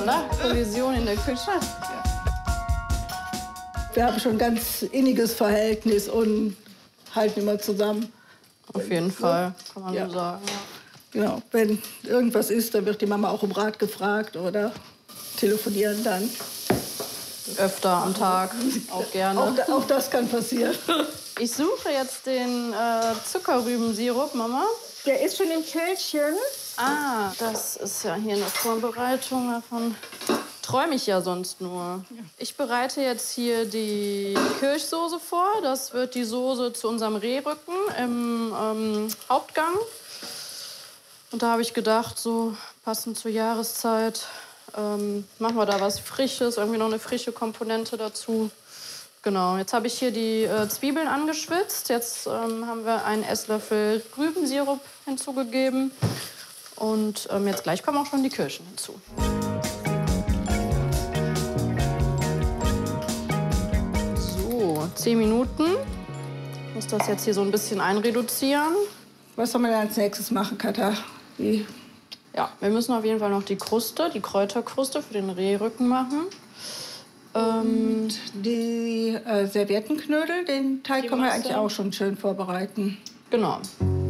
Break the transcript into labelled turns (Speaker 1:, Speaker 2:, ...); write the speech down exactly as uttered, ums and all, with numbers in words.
Speaker 1: ne? Kollision in der Küche.
Speaker 2: Wir haben schon ein ganz inniges Verhältnis und halten immer zusammen.
Speaker 1: Auf jeden Fall, kann man
Speaker 2: ja.
Speaker 1: so sagen. Ja.
Speaker 2: Genau. Wenn irgendwas ist, dann wird die Mama auch um Rat gefragt oder telefonieren dann.
Speaker 1: Öfter am Tag, auch gerne.
Speaker 2: Auch, auch das kann passieren.
Speaker 1: Ich suche jetzt den äh, Zuckerrübensirup, Mama.
Speaker 2: Der ist schon im Kältchen.
Speaker 1: Ah, das ist ja hier eine Vorbereitung. Davon träume ich ja sonst nur. Ich bereite jetzt hier die Kirschsoße vor. Das wird die Soße zu unserem Rehrücken im ähm, Hauptgang. Und da habe ich gedacht, so passend zur Jahreszeit, ähm, machen wir da was Frisches, irgendwie noch eine frische Komponente dazu. Genau, jetzt habe ich hier die äh, Zwiebeln angeschwitzt. Jetzt ähm, haben wir einen Esslöffel Rübensirup hinzugegeben. Und ähm, jetzt gleich kommen auch schon die Kirschen hinzu. So, zehn Minuten. Ich muss das jetzt hier so ein bisschen einreduzieren.
Speaker 2: Was soll man denn als nächstes machen, Katha? Wie?
Speaker 1: Ja, wir müssen auf jeden Fall noch die Kruste, die Kräuterkruste für den Rehrücken machen.
Speaker 2: Und die äh, Serviettenknödel, den Teig können wir eigentlich auch schon schön vorbereiten.
Speaker 1: Genau.